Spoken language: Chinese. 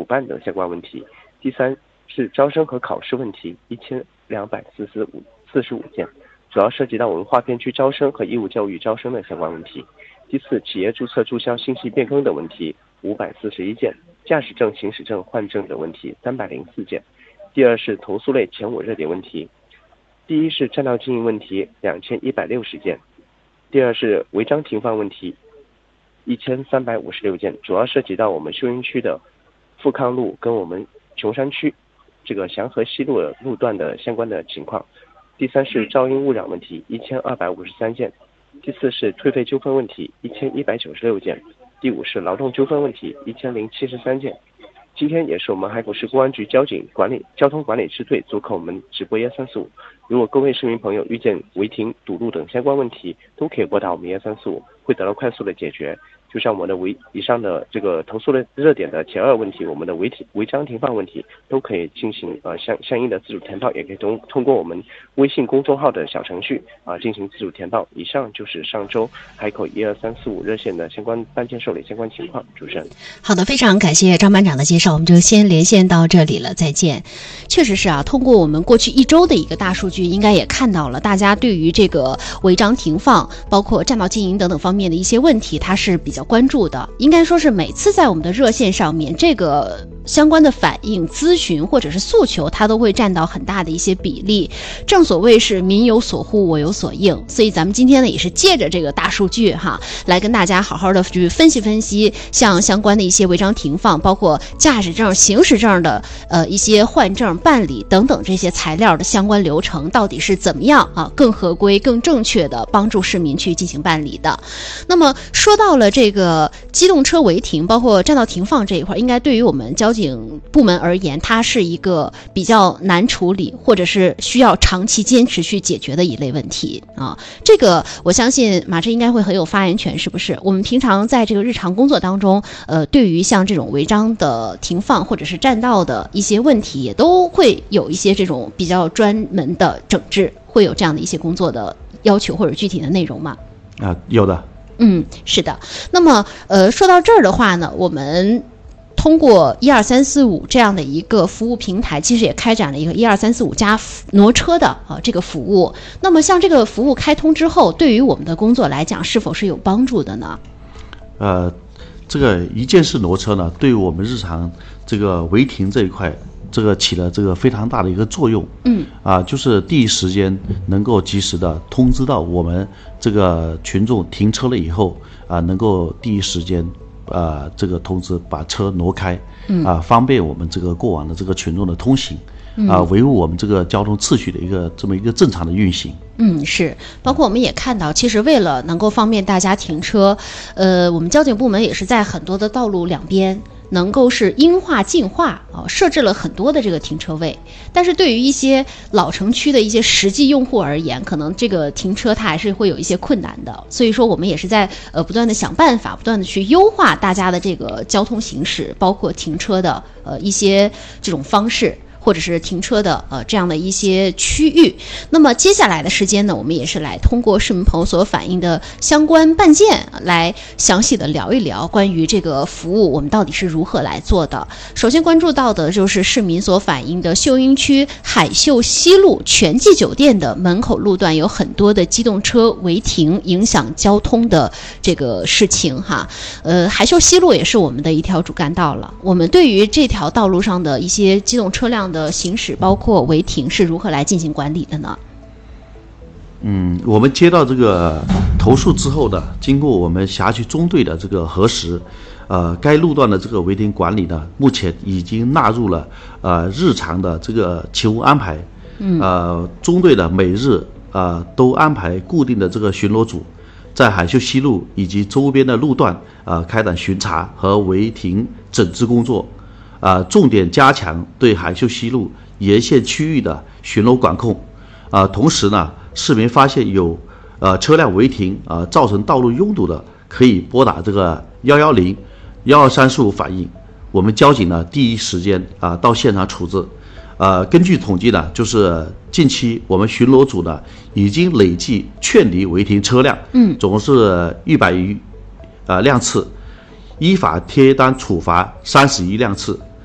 办等相关问题。第三是招生和考试问题1245件，主要涉及到我们划片区招生和义务教育招生的相关问题。第四，企业注册注销信息变更等问题541件，驾驶证、行驶证换证等问题304件。第二是投诉类前5热点问题。第一是占道经营问题2160件，第二是违章停放问题1356件，主要涉及到我们秀英区的富康路跟我们琼山区这个祥和西路的路段的相关的情况。第三是噪音污染问题1253件，第四是退费纠纷问题1196件，第五是劳动纠纷问题1073件。今天也是我们海口市公安局交通管理支队做客我们直播1345，如果各位市民朋友遇见违停、堵路等相关问题，都可以拨打我们1345，会得到快速的解决。就像我们的以上的这个投诉的热点的前2问题，我们的违章停放问题都可以进行相应的自主填报，也可以通过我们微信公众号的小程序进行自主填报。以上就是上周海口12345热线的相关办件受理相关情况。主持人， 好的，非常感谢张班长的介绍，我们就先连线到这里了，再见。确实是通过我们过去1周的一个大数据，应该也看到了大家对于这个违章停放包括占道经营等等方面的一些问题，它是比较关注的。应该说是每次在我们的热线上面，这个相关的反映、咨询或者是诉求，它都会占到很大的一些比例。正所谓是民有所呼，我有所应，所以咱们今天呢也是借着这个大数据来跟大家好好的去分析分析，像相关的一些违章停放，包括驾驶证、行驶证的一些换证办理等等这些材料的相关流程到底是怎么样更合规、更正确的帮助市民去进行办理的。那么说到了这个机动车违停包括占道停放这一块，应该对于我们交警部门而言，它是一个比较难处理或者是需要长期坚持去解决的一类问题这个我相信马志应该会很有发言权，是不是？我们平常在这个日常工作当中对于像这种违章的停放或者是占道的一些问题，也都会有一些这种比较专门的整治，会有这样的一些工作的要求或者具体的内容吗？ 有的。 是的。那么说到这儿的话呢，我们通过12345这样的一个服务平台，其实也开展了一个12345加挪车的这个服务。那么像这个服务开通之后，对于我们的工作来讲，是否是有帮助的呢？ 这个一键式挪车呢，对于我们日常这个违停这一块，这个起了这个非常大的一个作用。就是第一时间能够及时的通知到我们这个群众停车了以后能够第一时间这个通知把车挪开方便我们这个过往的这个群众的通行维护我们这个交通秩序的这么一个正常的运行。 是，包括我们也看到，其实为了能够方便大家停车，我们交警部门也是在很多的道路两边能够是优化净化设置了很多的这个停车位。但是对于一些老城区的一些实际用户而言，可能这个停车它还是会有一些困难的。所以说我们也是在不断的想办法，不断的去优化大家的这个交通行驶，包括停车的一些这种方式，或者是停车的这样的一些区域。那么接下来的时间呢，我们也是来通过市民朋友所反映的相关办件来详细的聊一聊关于这个服务我们到底是如何来做的。首先关注到的就是市民所反映的秀英区海秀西路全季酒店的门口路段有很多的机动车违停，影响交通的这个事情海秀西路也是我们的一条主干道了。我们对于这条道路上的一些机动车辆的行驶包括违停是如何来进行管理的呢？ 我们接到这个投诉之后呢，经过我们辖区中队的这个核实，该路段的这个违停管理呢，目前已经纳入了日常的这个勤务安排。中队的每日都安排固定的这个巡逻组，在海秀西路以及周边的路段开展巡查和违停整治工作。重点加强对海秀西路沿线区域的巡逻管控。同时呢，市民发现有车辆违停造成道路拥堵的，可以拨打这个110、12345反映，我们交警呢第一时间到现场处置。根据统计呢，就是近期我们巡逻组呢已经累计劝离违停车辆，总共是100余辆次，依法贴单处罚31辆次。